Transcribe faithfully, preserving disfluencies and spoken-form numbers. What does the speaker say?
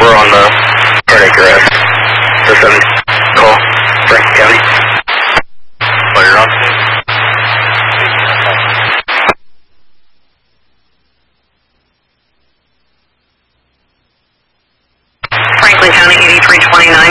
We're on the Hardacre F. The seven call, Franklin County. Oh, you're on? Franklin County eighty-three twenty-nine.